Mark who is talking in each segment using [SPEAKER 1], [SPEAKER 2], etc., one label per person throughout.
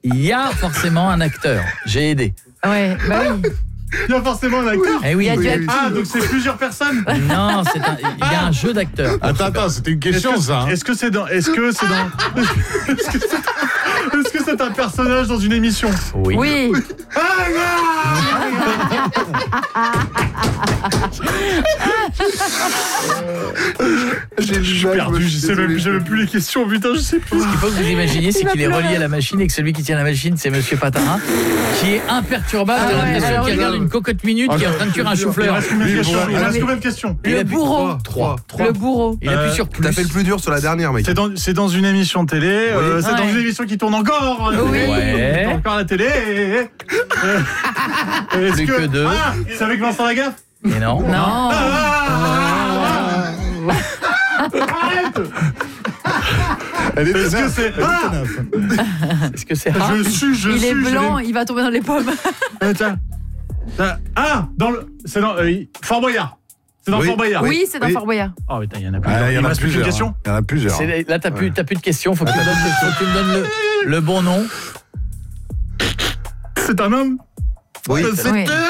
[SPEAKER 1] il y a forcément un acteur. J'ai aidé.
[SPEAKER 2] Ouais, bah oui.
[SPEAKER 3] Il y a forcément un acteur.
[SPEAKER 1] Eh oui.
[SPEAKER 2] Il y a du acting.
[SPEAKER 3] Ah, donc c'est plusieurs personnes.
[SPEAKER 1] Non, il y a un jeu d'acteurs.
[SPEAKER 4] Attends, c'était une question ça.
[SPEAKER 3] Est-ce que c'est un personnage dans une émission?
[SPEAKER 1] Oui.
[SPEAKER 2] Oui.
[SPEAKER 3] Ah
[SPEAKER 4] J'ai
[SPEAKER 3] perdu, je sais même plus les questions, putain, je sais plus.
[SPEAKER 1] Ce qu'il faut que vous imaginiez, c'est qu'il est relié à la machine et que celui qui tient la machine, c'est Monsieur Patarin, qui est imperturbable. T'as l'impression qu'il regarde une cocotte minute qui est en train de cuire un chou-fleur.
[SPEAKER 3] Il reste combien de questions?
[SPEAKER 2] Le bourreau.
[SPEAKER 4] 3.
[SPEAKER 2] Le bourreau.
[SPEAKER 1] Il appuie sur plus.
[SPEAKER 5] T'as fait le plus dur sur la dernière, mec.
[SPEAKER 3] C'est dans une émission télé,
[SPEAKER 5] Oui.
[SPEAKER 3] c'est dans une émission qui tourne encore à la télé.
[SPEAKER 1] Ouais.
[SPEAKER 3] Qui tourne encore à la télé. Est-ce
[SPEAKER 1] Plus que deux.
[SPEAKER 3] Ah, c'est avec Vincent Lagaffe?
[SPEAKER 1] Mais non.
[SPEAKER 2] Non.
[SPEAKER 3] Arrête.
[SPEAKER 4] Est-ce
[SPEAKER 3] que c'est
[SPEAKER 1] Est-ce que c'est rare?
[SPEAKER 2] Il est blanc, il va tomber dans les pommes.
[SPEAKER 3] C'est dans Fort Boyard. C'est dans
[SPEAKER 5] Oui.
[SPEAKER 3] Fort Boyard.
[SPEAKER 2] Oui, c'est dans Fort Boyard.
[SPEAKER 3] Oh putain, il y en a plus.
[SPEAKER 4] Il y en a
[SPEAKER 3] reste plus de
[SPEAKER 4] plusieurs.
[SPEAKER 3] questions.
[SPEAKER 4] Il y en a plusieurs.
[SPEAKER 1] Là, t'as plus de questions. Faut que tu me donnes le bon nom.
[SPEAKER 3] C'est un homme.
[SPEAKER 5] Oui.
[SPEAKER 2] Oui.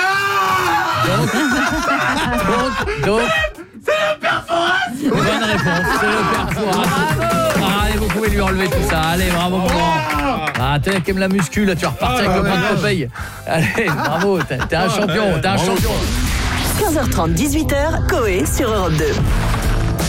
[SPEAKER 1] Donc. C'est le père Fouras. Bonne réponse. C'est le père Fouras. Allez, vous pouvez lui enlever tout ça. Allez, bravo, mon grand. Ah, t'es qui aime la muscu, là, tu vas repartir avec le point de Popeye. Allez, bravo. T'es un champion. T'es un champion.
[SPEAKER 6] 15h30, 18h, Coé sur Europe 2.